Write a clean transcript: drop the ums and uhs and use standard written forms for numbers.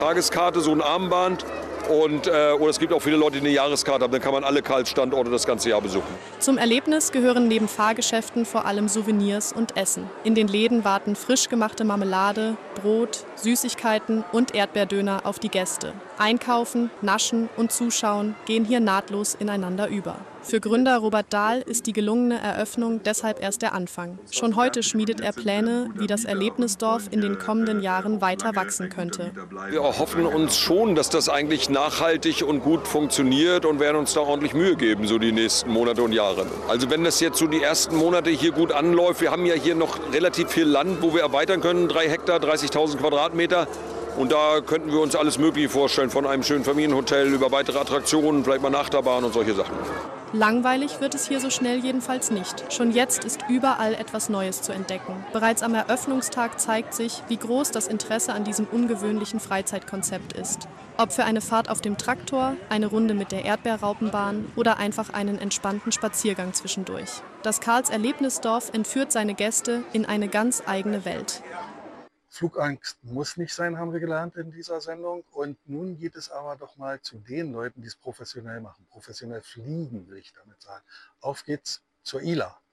Tageskarte, so ein Armband. Oder es gibt auch viele Leute, die eine Jahreskarte haben. Dann kann man alle Karls-Standorte das ganze Jahr besuchen. Zum Erlebnis gehören neben Fahrgeschäften vor allem Souvenirs und Essen. In den Läden warten frisch gemachte Marmelade, Brot, Süßigkeiten und Erdbeerdöner auf die Gäste. Einkaufen, naschen und zuschauen gehen hier nahtlos ineinander über. Für Gründer Robert Dahl ist die gelungene Eröffnung deshalb erst der Anfang. Schon heute schmiedet er Pläne, wie das Erlebnisdorf in den kommenden Jahren weiter wachsen könnte. Wir hoffen uns schon, dass das eigentlich nachhaltig und gut funktioniert und werden uns da ordentlich Mühe geben, so die nächsten Monate und Jahre. Also wenn das jetzt so die ersten Monate hier gut anläuft, wir haben ja hier noch relativ viel Land, wo wir erweitern können, 3 Hektar, 30.000 Quadratmeter. Und da könnten wir uns alles Mögliche vorstellen, von einem schönen Familienhotel über weitere Attraktionen, vielleicht mal eine Achterbahn und solche Sachen. Langweilig wird es hier so schnell jedenfalls nicht. Schon jetzt ist überall etwas Neues zu entdecken. Bereits am Eröffnungstag zeigt sich, wie groß das Interesse an diesem ungewöhnlichen Freizeitkonzept ist. Ob für eine Fahrt auf dem Traktor, eine Runde mit der Erdbeerraupenbahn oder einfach einen entspannten Spaziergang zwischendurch. Das Karls Erlebnisdorf entführt seine Gäste in eine ganz eigene Welt. Flugangst muss nicht sein, haben wir gelernt in dieser Sendung. Und nun geht es aber doch mal zu den Leuten, die es professionell machen. Professionell fliegen, will ich damit sagen. Auf geht's zur ILA.